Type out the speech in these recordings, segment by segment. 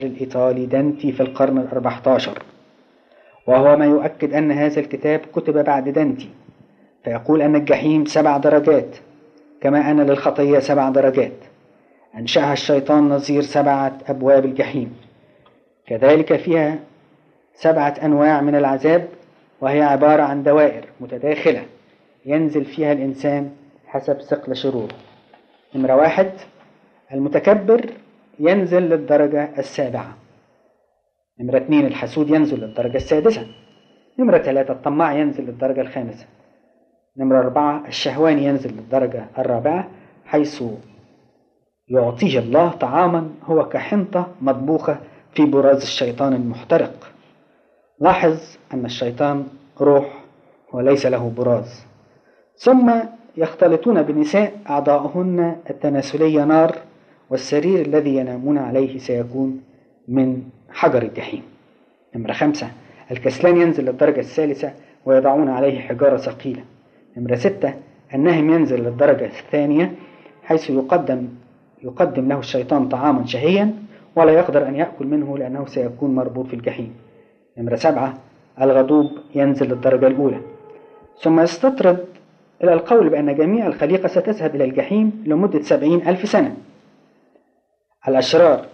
الإيطالي دانتي في القرن ال14، وهو ما يؤكد أن هذا الكتاب كتب بعد دانتي، فيقول أن الجحيم 7 درجات، كما أن للخطية 7 درجات أنشأها الشيطان نظير 7 أبواب الجحيم. كذلك فيها 7 أنواع من العذاب، وهي عبارة عن دوائر متداخلة ينزل فيها الإنسان حسب ثقل شروره. نمرة 1: المتكبر ينزل للدرجة 7. نمرة 2: الحسود ينزل للدرجة 6. نمرة 3: الطماع ينزل للدرجة 5. نمرة 4: الشهواني ينزل للدرجة 4، حيث يعطيه الله طعاما هو كحنطة مطبوخة في براز الشيطان المحترق. لاحظ أن الشيطان روح وليس له براز. ثم يختلطون بنساء أعضاؤهن التناسلية نار، والسرير الذي ينامون عليه سيكون من حجر الجحيم. نمرة 5: الكسلان ينزل للدرجة 3 ويضعون عليه حجارة ثقيلة. نمرة 6: الناهم ينزل للدرجة 2، حيث يقدم له الشيطان طعاما شهيا ولا يقدر أن يأكل منه لأنه سيكون مربوط في الجحيم. نمرة 7: الغضوب ينزل للدرجة 1. ثم يستطرد إلى القول بأن جميع الخليقة ستذهب إلى الجحيم لمدة 70,000 سنة. الأشرار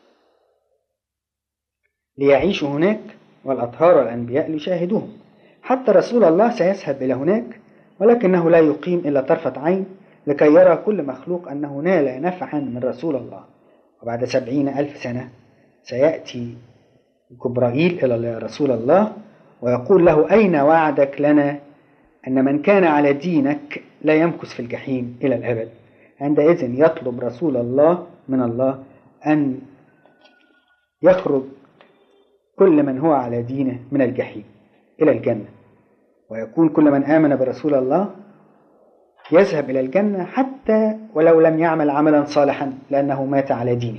ليعيشوا هناك، والأطهار والأنبياء ليشاهدوهم. حتى رسول الله سيذهب إلى هناك، ولكنه لا يقيم إلا طرفة عين لكي يرى كل مخلوق أنه نال نفعا من رسول الله. وبعد 70,000 سنة سيأتي جبرائيل إلى رسول الله ويقول له: أين وعدك لنا أن من كان على دينك لا يمكث في الجحيم إلى الأبد؟ عندئذ يطلب رسول الله من الله أن يخرج كل من هو على دينه من الجحيم إلى الجنة، ويكون كل من آمن برسول الله يذهب إلى الجنة حتى ولو لم يعمل عملا صالحا لأنه مات على دينه.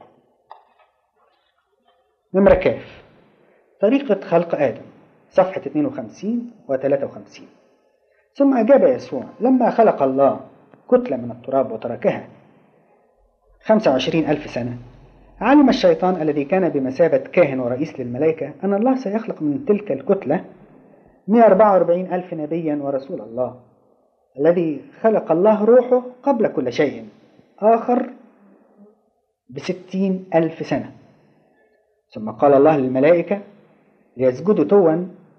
نمرة كاف: طريقة خلق آدم، صفحة 52 و53. ثم أجاب يسوع: لما خلق الله كتلة من التراب وتركها 25,000 سنة، علم الشيطان الذي كان بمثابة كاهن ورئيس للملائكة أن الله سيخلق من تلك الكتلة 144,000 نبيا ورسول الله، الذي خلق الله روحه قبل كل شيء آخر ب60,000 سنة. ثم قال الله للملائكة ليسجد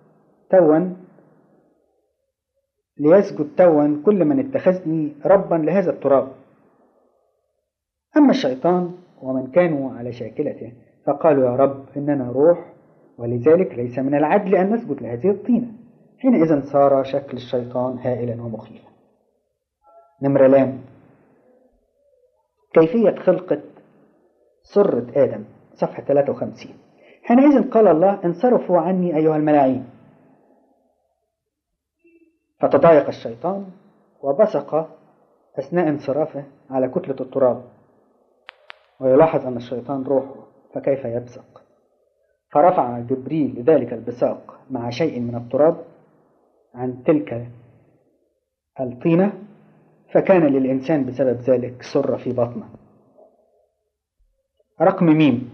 توا كل من اتخذني ربا لهذا التراب. أما الشيطان ومن كانوا على شاكلته فقالوا: يا رب، إننا روح، ولذلك ليس من العدل أن نسجد لهذه الطينة. حينئذ صار شكل الشيطان هائلا ومخيفا. نمرة لام: كيفية خلقة سرة آدم، صفحة 53. حينئذ قال الله: انصرفوا عني أيها الملاعين. فتضايق الشيطان وبصق أثناء انصرافه على كتلة التراب، ويلاحظ أن الشيطان روحه، فكيف يبصق؟ فرفع جبريل لذلك البصاق مع شيء من التراب عن تلك الطينة، فكان للإنسان بسبب ذلك سرة في بطنه. رقم ميم: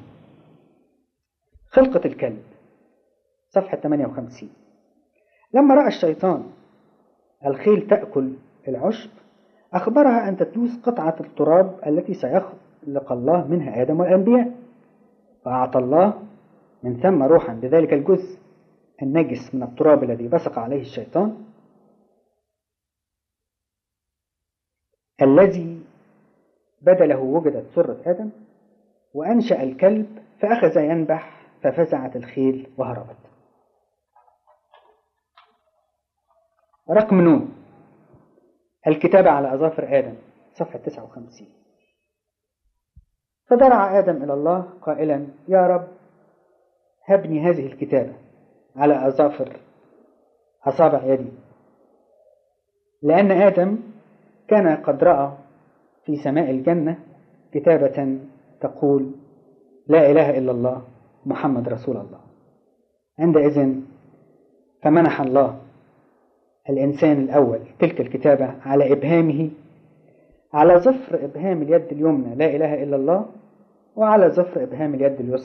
خلقة الكلب، صفحة 58. لما رأى الشيطان الخيل تأكل العشب، أخبرها أن تدوس قطعة التراب التي سيخلق الله منها آدم والأنبياء، فأعطى الله من ثم روحا بذلك الجزء النجس من التراب الذي بصق عليه الشيطان، الذي بدله وجدت سرة آدم، وأنشأ الكلب فأخذ ينبح، ففزعت الخيل وهربت. رقم نون: الكتابة على أظافر آدم، صفحة 59. فضرع آدم إلى الله قائلا: يا رب، هبني هذه الكتابة على أصابع يدي، لأن آدم كان قد رأى في سماء الجنة كتابة تقول: لا إله إلا الله محمد رسول الله. عندئذ فمنح الله الإنسان الأول تلك الكتابة على إبهامه، على ظفر إبهام اليد اليمنى لا إله إلا الله، وعلى ظفر إبهام اليد اليسرى